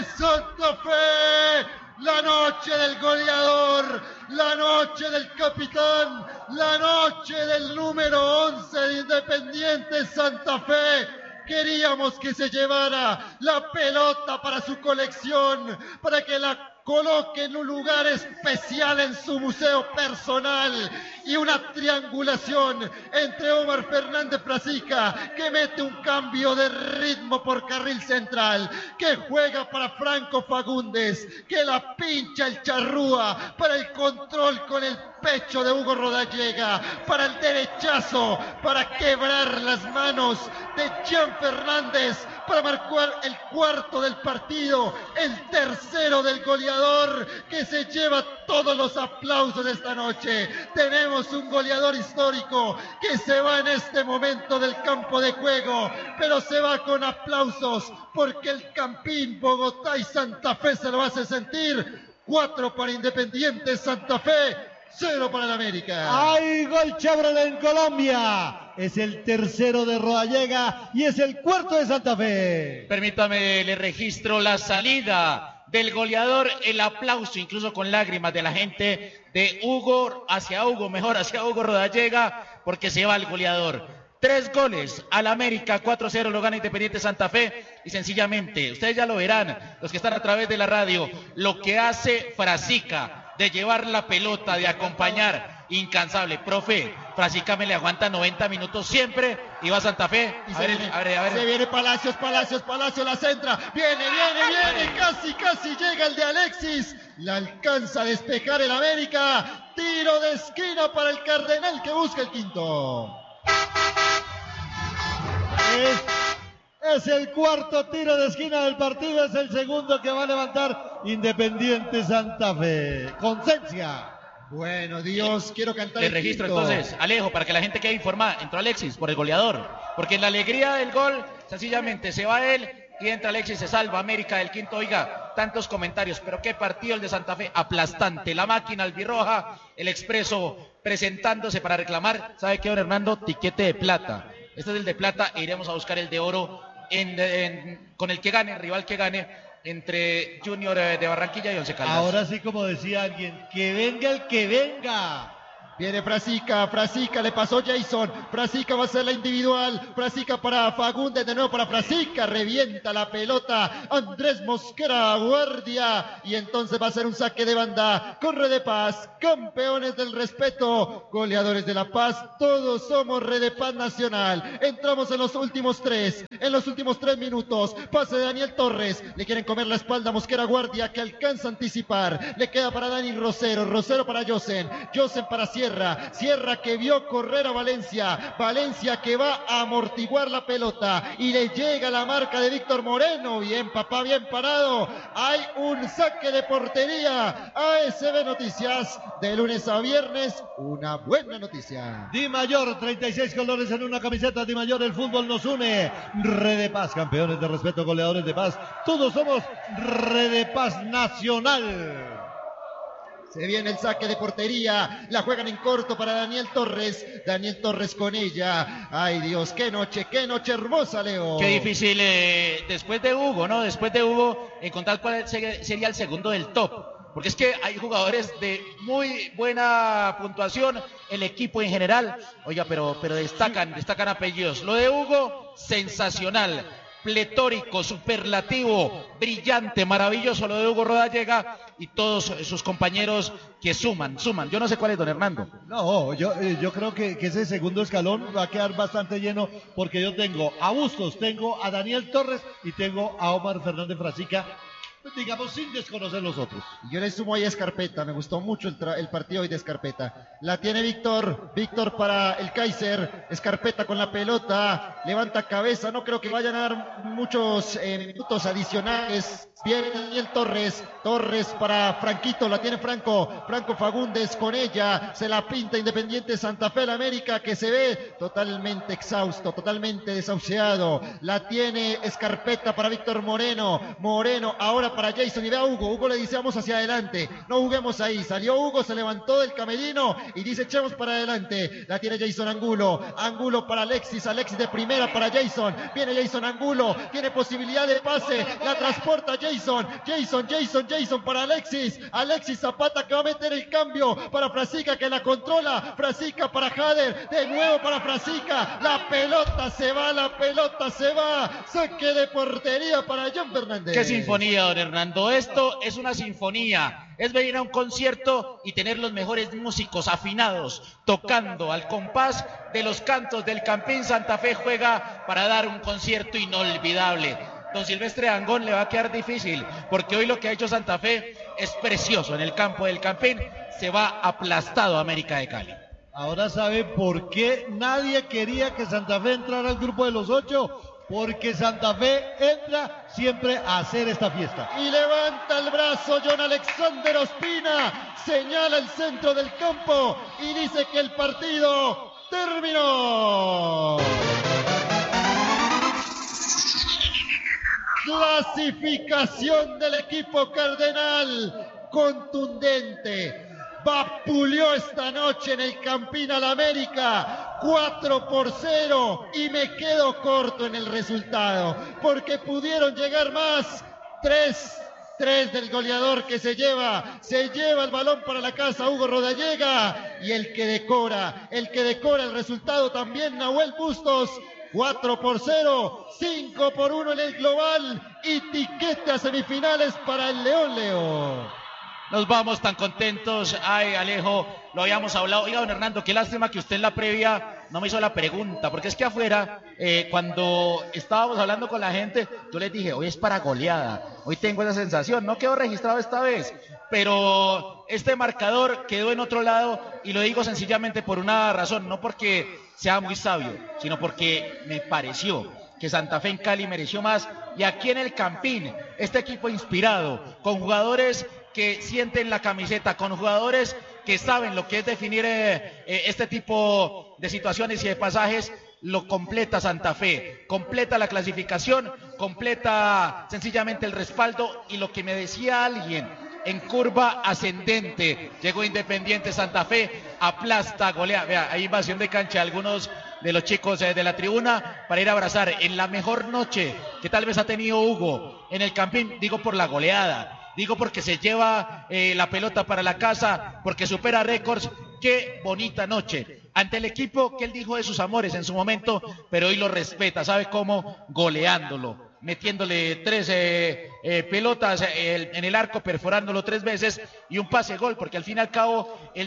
de Santa Fe, la noche del goleador, la noche del capitán, la noche del número 11 de Independiente Santa Fe. Queríamos que se llevara la pelota para su colección, para que la coloque en un lugar especial en su museo personal, y una triangulación entre Omar Fernández Frasica, que mete un cambio de ritmo por carril central, que juega para Franco Fagundes, que la pincha el charrúa para el control con el pecho de Hugo Rodallega, para el derechazo, para quebrar las manos de Jean Fernández, para marcar el cuarto del partido, el tercero del goleador, que se lleva todos los aplausos de esta noche. Tenemos un goleador histórico que se va en este momento del campo de juego, pero se va con aplausos, porque el Campín, Bogotá y Santa Fe se lo hace sentir. 4 para Independiente Santa Fe, 0 para el América. ¡Hay gol Chevrolet en Colombia! Es el tercero de Rodallega y es el cuarto de Santa Fe. Permítame, le registro la salida del goleador, el aplauso, incluso con lágrimas, de la gente de Hugo, hacia Hugo Rodallega, porque se va el goleador. 3 goles al América, 4-0 lo gana Independiente Santa Fe, y sencillamente, ustedes ya lo verán, los que están a través de la radio, lo que hace Frasica, de llevar la pelota, de acompañar, incansable. Profe, Frasica me le aguanta 90 minutos siempre y va a Santa Fe. A ver. Se viene Palacios, la centra. Viene. Casi llega el de Alexis. La alcanza a despejar el América. Tiro de esquina para el Cardenal, que busca el quinto. Es el cuarto tiro de esquina del partido, es el segundo que va a levantar Independiente Santa Fe. Concencia. Bueno, Dios, quiero cantar. Le registro entonces, Alejo, para que la gente quede informada. Entró Alexis por el goleador, porque en la alegría del gol, sencillamente se va él y entra Alexis, se salva América del quinto. Oiga, tantos comentarios, pero qué partido el de Santa Fe, aplastante. La máquina albirroja, el Expreso presentándose para reclamar, ¿sabe qué, don Hernando? Tiquete de plata. Este es el de plata e iremos a buscar el de oro con el que gane, el rival que gane, entre Junior de Barranquilla y Once Caldas. Ahora sí, como decía alguien, que venga el que venga. Viene Frasica, le pasó Jason, Frasica va a ser la individual, Frasica para Fagundes, de nuevo para Frasica, revienta la pelota Andrés Mosquera Guardia, y entonces va a ser un saque de banda. Con Red de Paz, campeones del respeto, goleadores de La Paz, todos somos Red de Paz Nacional. Entramos en los últimos 3 minutos, pase de Daniel Torres, le quieren comer la espalda a Mosquera Guardia, que alcanza a anticipar, le queda para Dani Rosero para Josen para Sierra que vio correr a Valencia que va a amortiguar la pelota, y le llega la marca de Víctor Moreno. Bien, papá, bien parado. Hay un saque de portería. ASB Noticias, de lunes a viernes, una buena noticia. Di Mayor, 36 colores en una camiseta. Di Mayor, el fútbol nos une. Red de Paz, campeones de respeto, goleadores de paz. Todos somos Red de Paz Nacional. Se viene el saque de portería, la juegan en corto para Daniel Torres con ella. Ay, Dios, qué noche hermosa, Leo. Qué difícil, después de Hugo, encontrar cuál sería el segundo del top. Porque es que hay jugadores de muy buena puntuación, el equipo en general, oiga, pero destacan apellidos. Lo de Hugo, sensacional, pletórico, superlativo, brillante, maravilloso lo de Hugo Rodallega, y todos sus compañeros que suman. Yo no sé cuál es, don Hernando. No, yo creo que ese segundo escalón va a quedar bastante lleno, porque yo tengo a Bustos, tengo a Daniel Torres y tengo a Omar Fernández Frasica, digamos, sin desconocer los otros. Yo le sumo ahí a Escarpeta, me gustó mucho el partido hoy de Escarpeta. La tiene Víctor para el Kaiser, Escarpeta con la pelota, levanta cabeza, no creo que vayan a dar muchos minutos adicionales. Viene Daniel Torres para Franquito, la tiene Franco Fagundes con ella, se la pinta Independiente Santa Fe, la América, que se ve totalmente exhausto, totalmente desahuciado. La tiene Escarpeta para Víctor Moreno, ahora bola para Jason y ve a Hugo. Hugo le dice vamos hacia adelante, no juguemos ahí. Salió Hugo, se levantó del camerino y dice echemos para adelante. La tiene Jason Angulo. Angulo para Alexis. Alexis de primera para Jason. Viene Jason Angulo. Tiene posibilidad de pase. La transporta Jason. Jason para Alexis. Alexis Zapata que va a meter el cambio para Frasica que la controla. Frasica para Jader. De nuevo para Frasica. La pelota se va. Saque de portería para John Fernández. Qué sinfonía, don Hernando. Esto es una sinfonía. Es venir a un concierto y tener los mejores músicos afinados, tocando al compás de los cantos del Campín. Santa Fe juega para dar un concierto inolvidable. Don Silvestre Dangond le va a quedar difícil, porque hoy lo que ha hecho Santa Fe es precioso. En el campo del Campín se va aplastado a América de Cali. Ahora sabe por qué nadie quería que Santa Fe entrara al grupo de los 8. Porque Santa Fe entra siempre a hacer esta fiesta. Y levanta el brazo John Alexander Ospina, señala el centro del campo y dice que el partido terminó. Clasificación del equipo cardenal, contundente. Vapuleó esta noche en el Campín al América 4-0 y me quedo corto en el resultado porque pudieron llegar más. 3 del goleador que se lleva el balón para la casa Hugo Rodallega, y el que decora el resultado también Nahuel Bustos. 4-0, 5-1 en el global y tiquete a semifinales para el León. Nos vamos tan contentos. Ay, Alejo, lo habíamos hablado. Oiga, don Hernando, qué lástima que usted en la previa no me hizo la pregunta, porque es que afuera, cuando estábamos hablando con la gente, yo les dije, hoy es para goleada. Hoy tengo esa sensación, no quedó registrado esta vez, pero este marcador quedó en otro lado, y lo digo sencillamente por una razón, no porque sea muy sabio, sino porque me pareció que Santa Fe en Cali mereció más, y aquí en el Campín, este equipo inspirado, con jugadores que sienten la camiseta, con jugadores que saben lo que es definir este tipo de situaciones y de pasajes, lo completa Santa Fe, completa la clasificación, completa sencillamente el respaldo, y lo que me decía alguien, en curva ascendente, llegó Independiente Santa Fe, aplasta, golea. Vea, hay invasión de cancha, algunos de los chicos de la tribuna para ir a abrazar en la mejor noche que tal vez ha tenido Hugo en el Campín, digo por la goleada. Digo porque se lleva la pelota para la casa, porque supera récords. Qué bonita noche ante el equipo que él dijo de sus amores en su momento, pero hoy lo respeta. ¿Sabe cómo? Goleándolo, metiéndole 3 pelotas en el arco, perforándolo 3 veces y un pase gol, porque al fin y al cabo el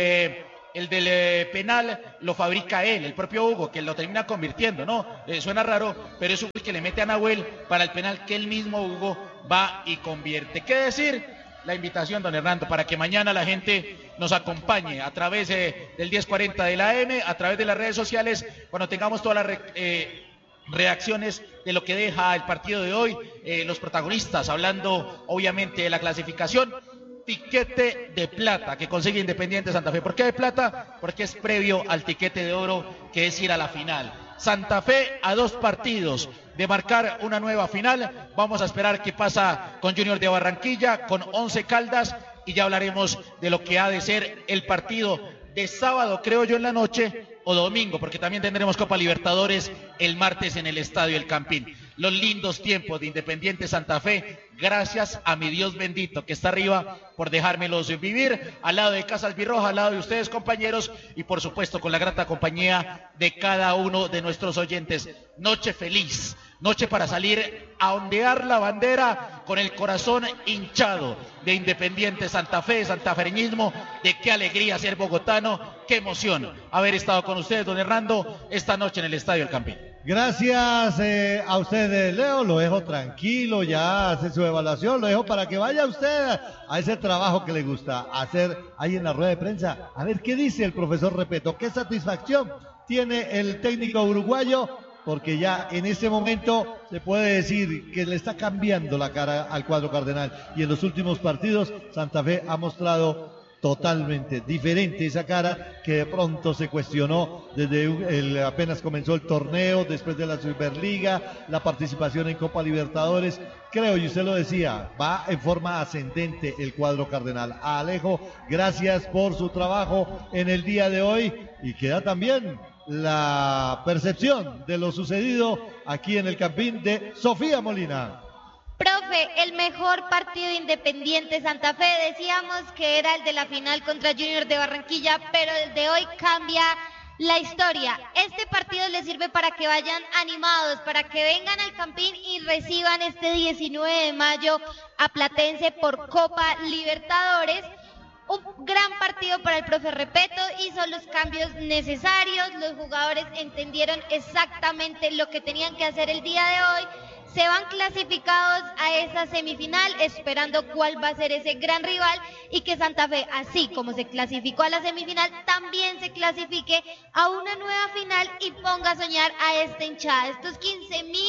del penal lo fabrica él, el propio Hugo, que lo termina convirtiendo, ¿no? Suena raro, pero es Hugo el que le mete a Nahuel para el penal que él mismo, Hugo, va y convierte. ¿Qué decir? La invitación, don Hernando, para que mañana la gente nos acompañe a través del 1040 de la AM, a través de las redes sociales, cuando tengamos todas las reacciones de lo que deja el partido de hoy, los protagonistas, hablando obviamente de la clasificación. Tiquete de plata que consigue Independiente Santa Fe. ¿Por qué de plata? Porque es previo al tiquete de oro, que es ir a la final. Santa Fe a 2 partidos de marcar una nueva final. Vamos a esperar qué pasa con Junior de Barranquilla, con 11 Caldas, y ya hablaremos de lo que ha de ser el partido de sábado, creo yo, en la noche, o domingo, porque también tendremos Copa Libertadores el martes en el Estadio El Campín. Los lindos tiempos de Independiente Santa Fe, gracias a mi Dios bendito que está arriba por dejármelos vivir, al lado de Casa Albirroja, al lado de ustedes, compañeros, y por supuesto con la grata compañía de cada uno de nuestros oyentes. Noche feliz, noche para salir a ondear la bandera con el corazón hinchado de Independiente Santa Fe, santafereñismo. De qué alegría ser bogotano, qué emoción haber estado con ustedes, don Hernando, esta noche en el Estadio El Campín. Gracias a usted, Leo, lo dejo tranquilo, ya hace su evaluación, lo dejo para que vaya usted a ese trabajo que le gusta hacer ahí en la rueda de prensa. A ver qué dice el profesor Repeto, qué satisfacción tiene el técnico uruguayo, porque ya en este momento se puede decir que le está cambiando la cara al cuadro cardenal, y en los últimos partidos Santa Fe ha mostrado totalmente diferente esa cara que de pronto se cuestionó desde apenas comenzó el torneo, después de la Superliga, la participación en Copa Libertadores. Creo, y usted lo decía, va en forma ascendente el cuadro cardenal. A Alejo, gracias por su trabajo en el día de hoy, y queda también la percepción de lo sucedido aquí en el Campín de Sofía Molina. Profe, el mejor partido de Independiente Santa Fe, decíamos que era el de la final contra Junior de Barranquilla, pero el de hoy cambia la historia. Este partido les sirve para que vayan animados, para que vengan al Campín y reciban este 19 de mayo a Platense por Copa Libertadores. Un gran partido para el profe Repeto, hizo los cambios necesarios, los jugadores entendieron exactamente lo que tenían que hacer el día de hoy. Se van clasificados a esa semifinal, esperando cuál va a ser ese gran rival, y que Santa Fe, así como se clasificó a la semifinal, también se clasifique a una nueva final y ponga a soñar a esta hinchada, estos 15,000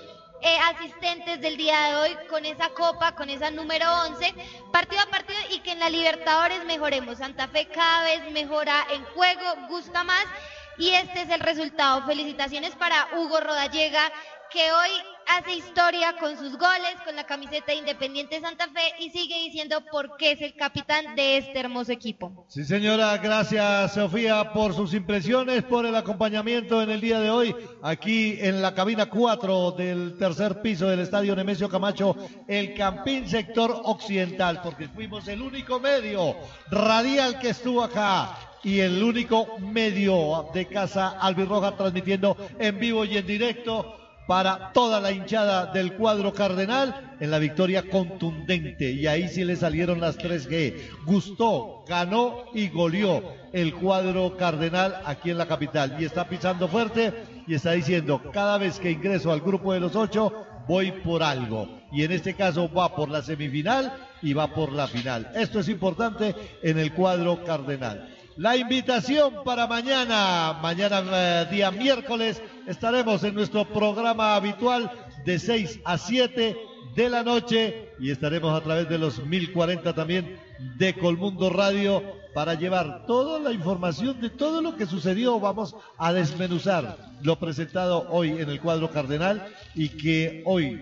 asistentes del día de hoy, con esa copa, con esa número 11, partido a partido, y que en la Libertadores mejoremos. Santa Fe cada vez mejora en juego, gusta más, y este es el resultado. Felicitaciones para Hugo Rodallega, que hoy hace historia con sus goles, con la camiseta de Independiente Santa Fe, y sigue diciendo por qué es el capitán de este hermoso equipo. Sí, señora, gracias Sofía por sus impresiones, por el acompañamiento en el día de hoy, aquí en la cabina 4 del tercer piso del Estadio Nemesio Camacho, el Campín sector occidental, porque fuimos el único medio radial que estuvo acá y el único medio de Casa Albirroja transmitiendo en vivo y en directo para toda la hinchada del cuadro cardenal en la victoria contundente, y ahí sí le salieron las 3G. Gustó, ganó y goleó el cuadro cardenal aquí en la capital, y está pisando fuerte y está diciendo: cada vez que ingreso al grupo de los 8 voy por algo, y en este caso va por la semifinal y va por la final. Esto es importante en el cuadro cardenal. La invitación para mañana, día miércoles, estaremos en nuestro programa habitual de 6 a 7 de la noche, y estaremos a través de los 1040 también de Colmundo Radio para llevar toda la información de todo lo que sucedió. Vamos a desmenuzar lo presentado hoy en el cuadro cardenal, y que hoy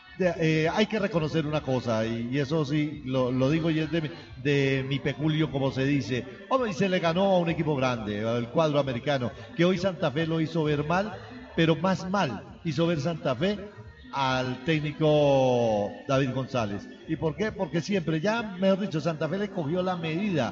hay que reconocer una cosa, y eso sí lo digo, y es de mi peculio, como se dice. Hombre, y se le ganó a un equipo grande, al cuadro americano, que hoy Santa Fe lo hizo ver mal, pero más mal hizo ver Santa Fe al técnico David González. ¿Y por qué? Porque siempre, ya mejor dicho, Santa Fe le cogió la medida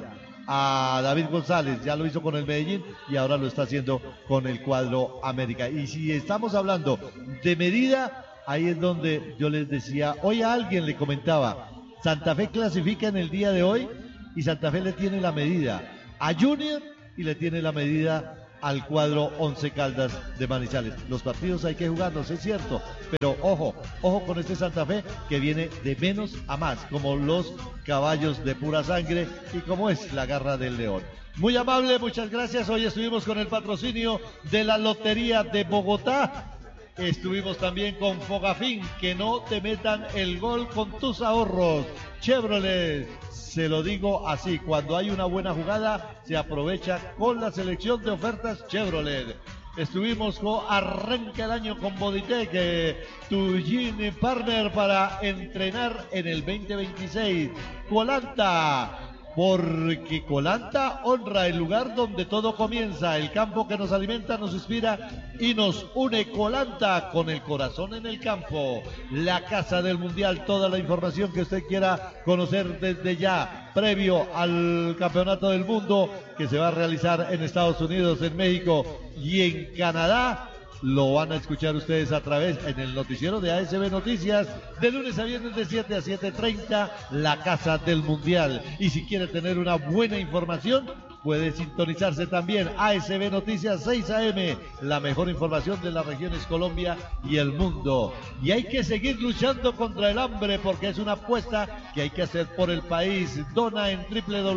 a David González, ya lo hizo con el Medellín y ahora lo está haciendo con el cuadro América. Y si estamos hablando de medida, ahí es donde yo les decía, hoy a alguien le comentaba, Santa Fe clasifica en el día de hoy, y Santa Fe le tiene la medida a Junior y le tiene la medida al cuadro Once Caldas de Manizales. Los partidos hay que jugarlos, es cierto, pero ojo con este Santa Fe que viene de menos a más, como los caballos de pura sangre y como es la garra del león. Muy amable, muchas gracias. Hoy estuvimos con el patrocinio de la Lotería de Bogotá. Estuvimos también con Fogafín, que no te metan el gol con tus ahorros. Chevrolet, se lo digo así, cuando hay una buena jugada, se aprovecha con la selección de ofertas Chevrolet. Estuvimos con Arranca el Año con Bodytech, tu gym partner para entrenar en el 2026. Colanta, porque Colanta honra el lugar donde todo comienza, el campo que nos alimenta, nos inspira y nos une. Colanta, con el corazón en el campo. La Casa del Mundial, toda la información que usted quiera conocer desde ya, previo al Campeonato del Mundo que se va a realizar en Estados Unidos, en México y en Canadá. Lo van a escuchar ustedes a través en el noticiero de ASB Noticias, de lunes a viernes de 7 a 7:30, la Casa del Mundial. Y si quiere tener una buena información, puede sintonizarse también ASB Noticias 6 AM, la mejor información de las regiones Colombia y el mundo. Y hay que seguir luchando contra el hambre, porque es una apuesta que hay que hacer por el país. Dona en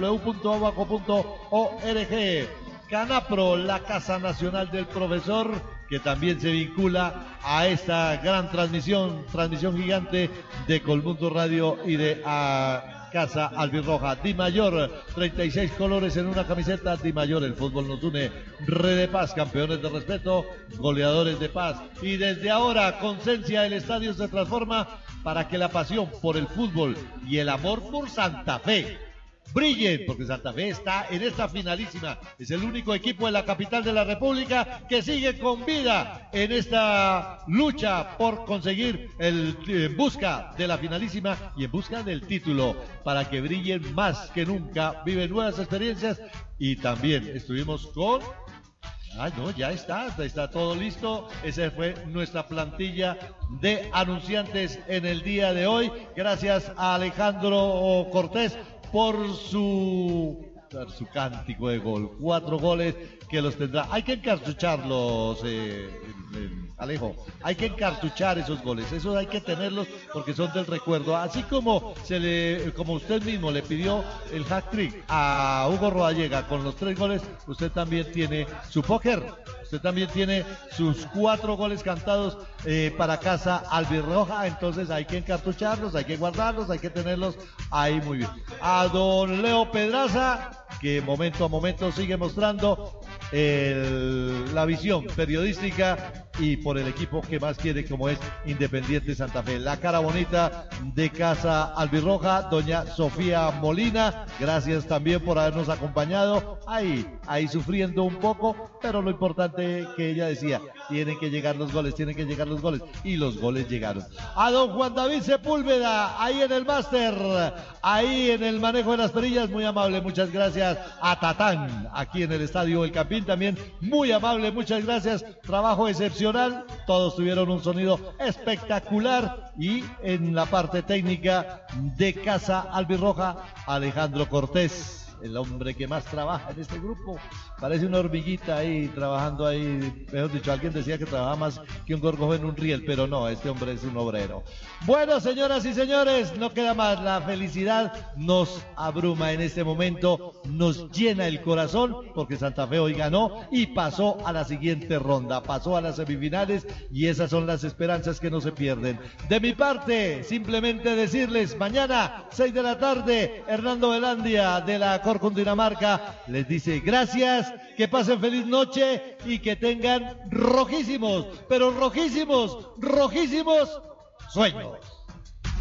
www.abaco.org. Canapro, la Casa Nacional del Profesor, que también se vincula a esta gran transmisión gigante de Colmundo Radio y de Casa Albirroja. Di Mayor, 36 colores en una camiseta. Di Mayor, el fútbol nos une. Re de Paz, campeones de respeto, goleadores de paz. Y desde ahora, con Cencia, el estadio se transforma para que la pasión por el fútbol y el amor por Santa Fe brillen, porque Santa Fe está en esta finalísima. Es el único equipo de la capital de la República que sigue con vida en esta lucha por conseguir en busca de la finalísima y en busca del título, para que brillen más que nunca, viven nuevas experiencias. Y también estuvimos con... no, ya está todo listo. Esa fue nuestra plantilla de anunciantes en el día de hoy. Gracias a Alejandro Cortés por su cántico de gol. 4 goles que los tendrá. Hay que encartucharlos, Alejo. Hay que encartuchar esos goles. Esos hay que tenerlos porque son del recuerdo. Así como como usted mismo le pidió el hat-trick a Hugo Rodallega con los 3 goles, usted también tiene su póker. Usted también tiene sus 4 goles cantados para Casa Albirroja. Entonces hay que encartucharlos, hay que guardarlos, hay que tenerlos ahí muy bien. A don Leo Pedraza, que momento a momento sigue mostrando la visión periodística y por el equipo que más quiere, como es Independiente Santa Fe. La cara bonita de Casa Albirroja, doña Sofía Molina, gracias también por habernos acompañado, ahí sufriendo un poco, pero lo importante que ella decía, tienen que llegar los goles, y los goles llegaron. A don Juan David Sepúlveda, ahí en el máster, ahí en el manejo de las perillas, muy amable, muchas gracias. A Tatán, aquí en el Estadio El Campín, también muy amable, muchas gracias, trabajo excepcional, todos tuvieron un sonido espectacular. Y en la parte técnica de Casa Albirroja, Alejandro Cortés, el hombre que más trabaja en este grupo, parece una hormiguita ahí trabajando ahí, mejor dicho, alguien decía que trabaja más que un gorgojo en un riel, pero no, este hombre es un obrero. Bueno, señoras y señores, no queda más, la felicidad nos abruma en este momento, nos llena el corazón, porque Santa Fe hoy ganó y pasó a la siguiente ronda, pasó a las semifinales, y esas son las esperanzas que no se pierden. De mi parte, simplemente decirles, mañana 6 de la tarde, Hernando Velandia de la Cor Cundinamarca les dice gracias, que pasen feliz noche y que tengan rojísimos, pero rojísimos sueños.